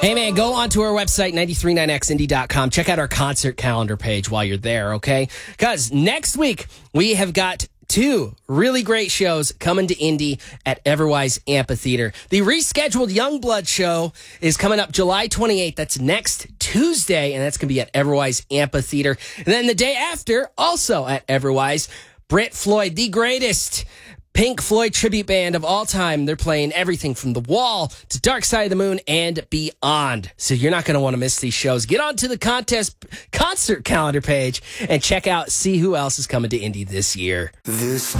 Hey, man, go onto our website, 939xindy.com. Check out our concert calendar page while you're there, okay? Because next week, we have got 2 really great shows coming to Indy at Everwise Amphitheater. The rescheduled Youngblood show is coming up July 28th. That's next Tuesday, and that's going to be at Everwise Amphitheater. And then the day after, also at Everwise, Brit Floyd, the greatest Pink Floyd tribute band of all time. They're playing everything from The Wall to Dark Side of the Moon and beyond. So you're not going to want to miss these shows. Get onto the concert calendar page and check out, see who else is coming to Indy this year. This